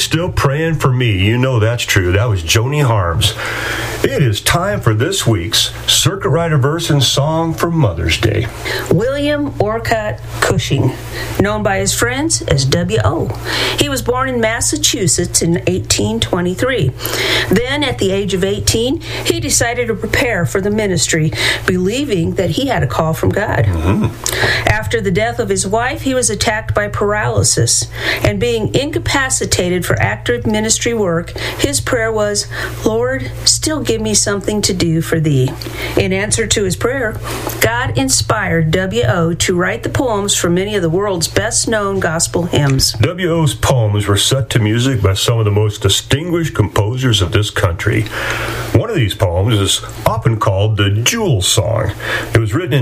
still praying for me. You know that's true. That was Joni Harms. It is time for this week's Circuit Rider verse and song for Mother's Day. William Orcutt Cushing, known by his friends as W.O. He was born in Massachusetts in 1823. Then, at the age of 18, he decided to prepare for the ministry, believing that he had a call from God. After the death of his wife, he was attacked by paralysis, and being incapacitated for active ministry work, his prayer was, "Lord, still give me something to do for thee." In answer to his prayer, God inspired W.O. to write the poems for many of the world's best-known gospel hymns. W.O.'s poems were set to music by some of the most distinguished composers of this country. One of these poems is often called the Jules Song. It was written in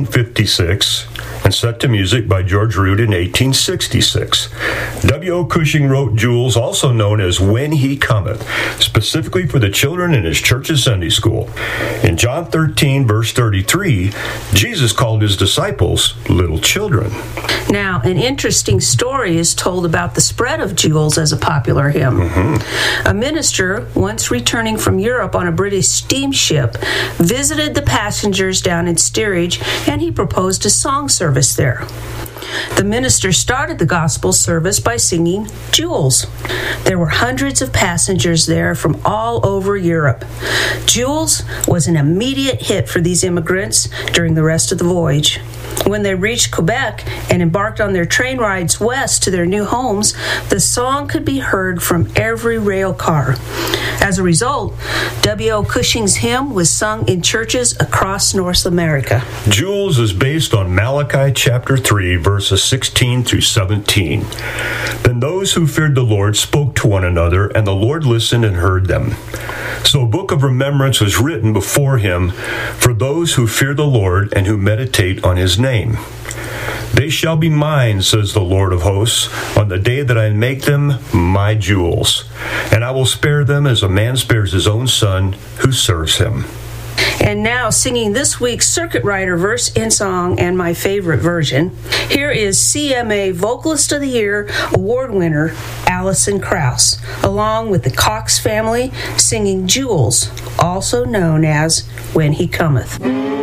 1856 and set to music by George Root in 1866. W.O. Cushing wrote Jules, also known as When He Cometh, specifically for the children in his church's Sunday school. In John 13, verse 33, Jesus called his disciples little children. Now, an interesting story is told about the spread of Jules as a popular hymn. A minister, once returning from Europe on a British steamship, visited the passengers down in steerage, and he proposed a song service there. The minister started the gospel service by singing Jules. There were hundreds of passengers there from all over Europe. Jules was an immediate hit for these immigrants during the rest of the voyage. When they reached Quebec and embarked on their train rides west to their new homes, the song could be heard from every rail car. As a result, W.O. Cushing's hymn was sung in churches across North America. Jules is based on Malachi chapter 3, verses 16 through 17. Then those who feared the Lord spoke to one another, and the Lord listened and heard them. So a book of remembrance was written before him for those who fear the Lord and who meditate on his name. They shall be mine, says the Lord of hosts, on the day that I make them my jewels. And I will spare them as a man spares his own son who serves him. And now, singing this week's Circuit Rider verse and song, and my favorite version, here is CMA Vocalist of the Year award winner Alison Krauss, along with the Cox family, singing Jules, also known as When He Cometh.